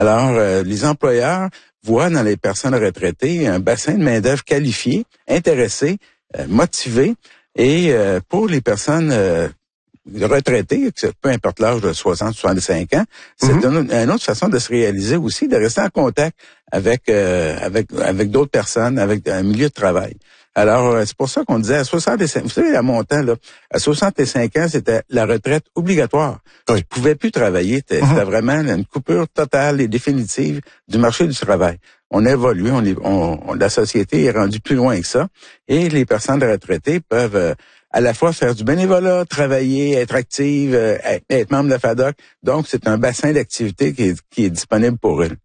Alors, les employeurs voient dans les personnes retraitées un bassin de main-d'œuvre qualifié, intéressé, motivé, et pour les personnes retraités, peu importe l'âge de 60, 65 ans, c'est une autre façon de se réaliser aussi, de rester en contact avec d'autres personnes, avec un milieu de travail. Alors, c'est pour ça qu'on disait à 65, vous savez, la montant, là, à 65 ans, c'était la retraite obligatoire. Oui. Tu pouvais plus travailler. C'était vraiment une coupure totale et définitive du marché du travail. On évolue, la société est rendue plus loin que ça, et les personnes retraitées peuvent à la fois faire du bénévolat, travailler, être active, être membre de la FADOC. Donc, c'est un bassin d'activité qui est disponible pour elles.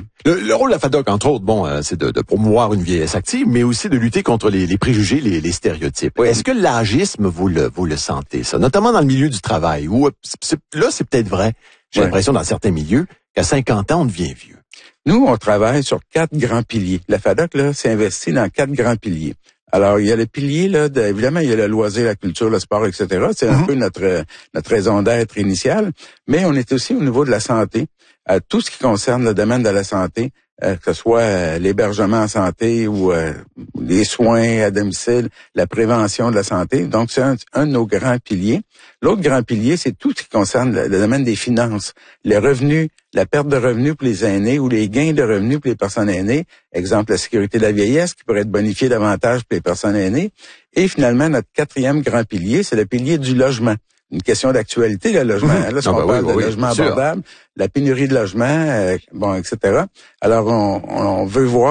Le rôle de la FADOC, entre autres, c'est de promouvoir une vieillesse active, mais aussi de lutter contre les préjugés, les stéréotypes. Oui. Est-ce que l'âgisme, vous le sentez, ça? Notamment dans le milieu du travail, où là, c'est peut-être vrai. J'ai l'impression, dans certains milieux, qu'à 50 ans, on devient vieux. Nous, on travaille sur 4 grands piliers. La FADOC, là, s'est investie dans 4 grands piliers. Alors, il y a le pilier, là, évidemment, il y a le loisir, la culture, le sport, etc. C'est un peu notre raison d'être initiale. Mais on est aussi au niveau de la santé. Tout ce qui concerne le domaine de la santé, que ce soit l'hébergement en santé ou les soins à domicile, la prévention de la santé. Donc, c'est un de nos grands piliers. L'autre grand pilier, c'est tout ce qui concerne le domaine des finances, les revenus, la perte de revenus pour les aînés ou les gains de revenus pour les personnes aînées. Exemple, la sécurité de la vieillesse qui pourrait être bonifiée davantage pour les personnes aînées. Et finalement, notre 4e grand pilier, c'est le pilier du logement. Une question d'actualité, le logement. Là, si on parle de logement abordable, la pénurie de logement, etc. Alors, on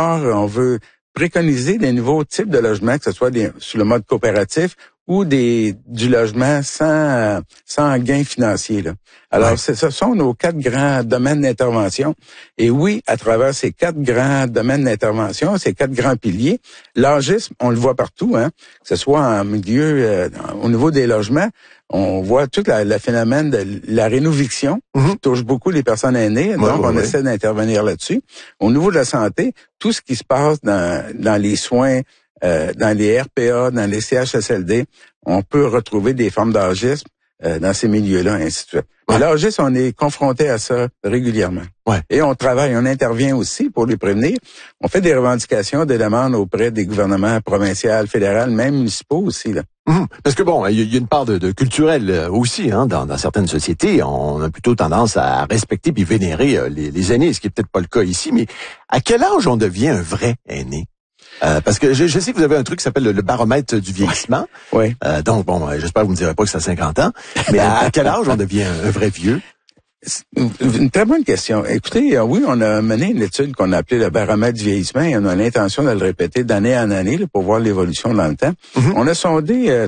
veut préconiser des nouveaux types de logements, que ce soit sous le mode coopératif ou du logement sans gain financier, là. Alors, ce sont nos 4 grands domaines d'intervention. Et oui, à travers ces 4 grands domaines d'intervention, ces 4 grands piliers, l'âgisme, on le voit partout, que ce soit en milieu, au niveau des logements, on voit tout le phénomène de la rénoviction qui touche beaucoup les personnes aînées. Donc, on essaie d'intervenir là-dessus. Au niveau de la santé, tout ce qui se passe dans les soins, dans les RPA, dans les CHSLD, on peut retrouver des formes d'âgisme dans ces milieux-là, et ainsi de suite. Mais l'âgisme, on est confronté à ça régulièrement. Et on travaille, on intervient aussi pour les prévenir. On fait des revendications, des demandes auprès des gouvernements provinciaux, fédéraux, même municipaux aussi, là. Parce que il y a une part de culturel aussi, dans certaines sociétés. On a plutôt tendance à respecter puis vénérer les aînés, ce qui est peut-être pas le cas ici. Mais à quel âge on devient un vrai aîné? Parce que je sais que vous avez un truc qui s'appelle le baromètre du vieillissement. Oui. Donc, j'espère que vous ne me direz pas que c'est à 50 ans. Mais à quel âge on devient un vrai vieux? Une très bonne question. Écoutez, oui, on a mené une étude qu'on a appelée le baromètre du vieillissement et on a l'intention de le répéter d'année en année là, pour voir l'évolution dans le temps. On a sondé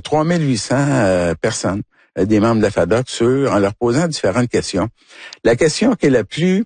3800 personnes, des membres de la FADOC, en leur posant différentes questions. La question qui est la plus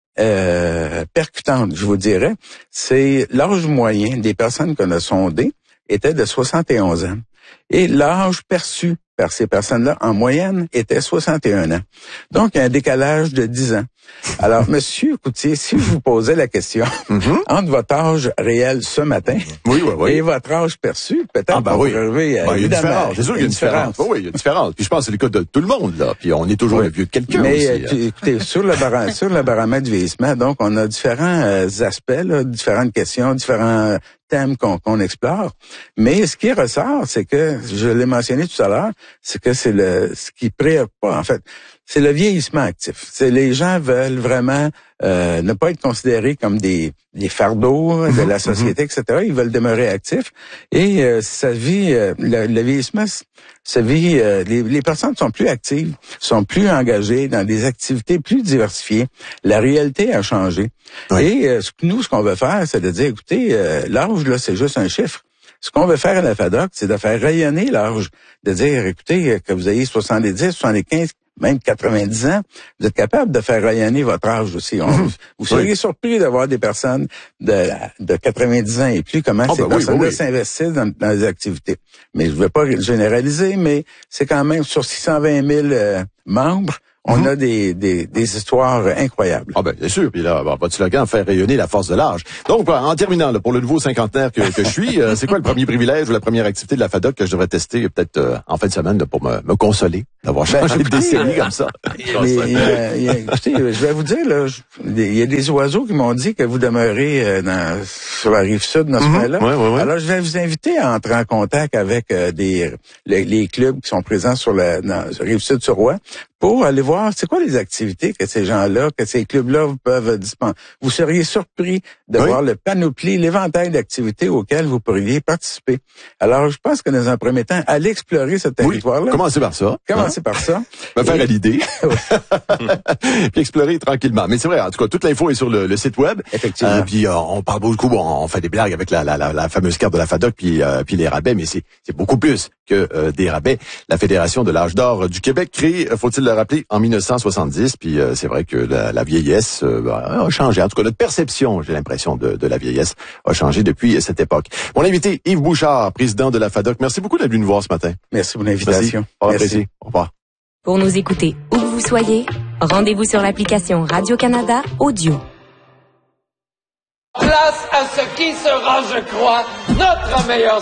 percutante, je vous dirais, c'est l'âge moyen des personnes qu'on a sondées était de 71 ans. Et l'âge perçu par ces personnes-là, en moyenne, était 61 ans. Donc, il y a un décalage de 10 ans. Alors, Monsieur Coutier, si je vous posais la question, entre votre âge réel ce matin et votre âge perçu, peut-être qu'on pourrait arriver à... il y a une différence. C'est sûr qu'il y a une différence. Oui, il y a une différence. Puis je pense que c'est le cas de tout le monde, là. Puis on est toujours un vieux de quelqu'un aussi. Mais écoutez, sur le baromètre du vieillissement, donc, on a différents aspects, là, différentes questions, différents thèmes qu'on explore. Mais ce qui ressort, c'est que, je l'ai mentionné tout à l'heure, c'est que c'est ce qui préoccupe, en fait, c'est le vieillissement actif. C'est les gens veulent vraiment ne pas être considérés comme des fardeaux de la société, etc. Ils veulent demeurer actifs. Et sa vie, le vieillissement, sa vie, les personnes sont plus actives, sont plus engagées dans des activités plus diversifiées. La réalité a changé. Et ce qu'on veut faire, c'est de dire, écoutez, l'âge, là, c'est juste un chiffre. Ce qu'on veut faire à la FADOC, c'est de faire rayonner l'âge. De dire, écoutez, que vous ayez 70, 75, même 90 ans, vous êtes capable de faire rayonner votre âge aussi. Vous seriez surpris d'avoir des personnes de 90 ans et plus, comment ces personnes-là s'investissent dans les activités. Mais je ne veux pas généraliser, mais c'est quand même sur 620 000 membres, On a des histoires incroyables. Ah ben, bien sûr. Puis là, votre slogan, faire rayonner la force de l'âge. Donc, en terminant, là, pour le nouveau cinquantenaire que je suis, c'est quoi le premier privilège ou la première activité de la FADOC que je devrais tester peut-être en fin de semaine là, pour me consoler d'avoir changé de décennie comme ça? Écoutez, je vais vous dire, là, il y a des oiseaux qui m'ont dit que vous demeurez sur la rive sud dans ce coin-là. Ouais. Alors, je vais vous inviter à entrer en contact avec les clubs qui sont présents sur la rive sud sur Rouen pour aller voir c'est quoi les activités que ces gens-là, que ces clubs-là peuvent dispenser. Vous seriez surpris de voir le panoplie, l'éventail d'activités auxquelles vous pourriez participer. Alors, je pense que dans un premier temps, allez explorer ce territoire-là. Oui, commencez par ça. Commencez par ça. Me faire à l'idée. Puis explorer tranquillement. Mais c'est vrai, en tout cas, toute l'info est sur le site web. Effectivement. Puis on parle beaucoup, on fait des blagues avec la fameuse carte de la FADOC puis les rabais, mais c'est beaucoup plus que des rabais. La Fédération de l'âge d'or du Québec, créée, faut-il le rappeler, en 1970. Puis c'est vrai que la vieillesse a changé. En tout cas, notre perception, j'ai l'impression, de la vieillesse a changé depuis cette époque. Mon invité, Yves Bouchard, président de la FADOC. Merci beaucoup d'être venu nous voir ce matin. Merci pour l'invitation. Merci. Au revoir. Pour nous écouter où que vous soyez, rendez-vous sur l'application Radio-Canada Audio. Place à ce qui sera, je crois, notre meilleur